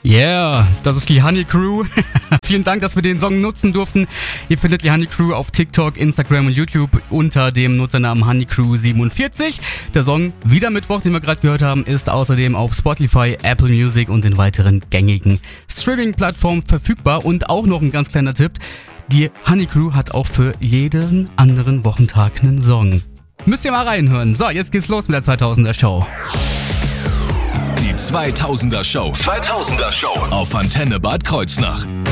Yeah, das ist die Honey Crew. Vielen Dank, dass wir den Song nutzen durften. Ihr findet die Honey Crew auf TikTok, Instagram und YouTube unter dem Nutzernamen honeycrew47. Der Song Wieder Mittwoch, den wir gerade gehört haben, ist außerdem auf Spotify, Apple Music und den weiteren gängigen Streaming-Plattformen verfügbar. Und auch noch ein ganz kleiner Tipp, die Honey Crew hat auch für jeden anderen Wochentag einen Song. Müsst ihr mal reinhören. So, jetzt geht's los mit der 2000er Show. Die 2000er Show. Auf Antenne Bad Kreuznach.